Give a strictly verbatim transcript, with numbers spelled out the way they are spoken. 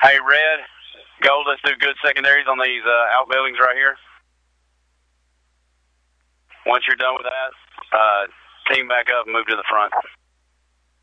Hey, Red, Gold, let's do good secondaries on these uh, outbuildings right here. Once you're done with that, uh, team back up and move to the front.